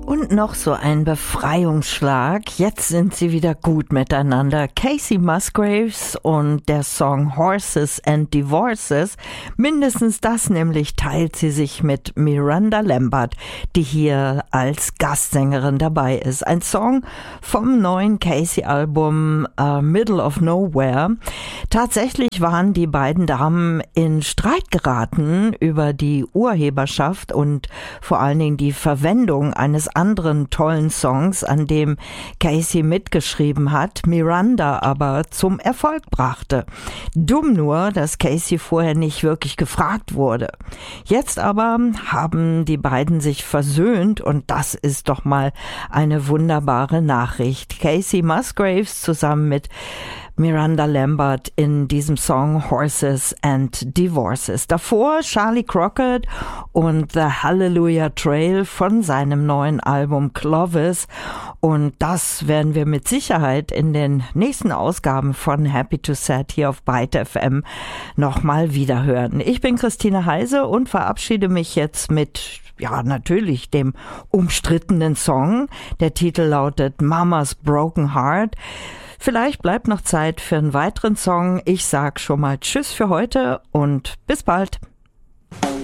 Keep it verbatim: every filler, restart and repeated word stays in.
Und noch so ein Befreiungsschlag. Jetzt sind sie wieder gut miteinander. Kacey Musgraves und der Song Horses and Divorces. Mindestens das nämlich teilt sie sich mit Miranda Lambert, die hier als Gastsängerin dabei ist. Ein Song vom neuen Kacey-Album uh, Middle of Nowhere. Tatsächlich waren die beiden Damen in Streit geraten über die Urheberschaft und vor allen Dingen die Verwendung eines anderen tollen Songs, an dem Kacey mitgeschrieben hat, Miranda aber zum Erfolg brachte. Dumm nur, dass Kacey vorher nicht wirklich gefragt wurde. Jetzt aber haben die beiden sich versöhnt und das ist doch mal eine wunderbare Nachricht. Kacey Musgraves zusammen mit Miranda Lambert in diesem Song Horses and Divorces. Davor Charlie Crockett und The Hallelujah Trail von seinem neuen Album Clovis. Und das werden wir mit Sicherheit in den nächsten Ausgaben von Happy to Sad hier auf Byte F M nochmal wiederhören. Ich bin Christine Heise und verabschiede mich jetzt mit, ja, natürlich dem umstrittenen Song. Der Titel lautet Mama's Broken Heart. Vielleicht bleibt noch Zeit für einen weiteren Song. Ich sag schon mal Tschüss für heute und bis bald.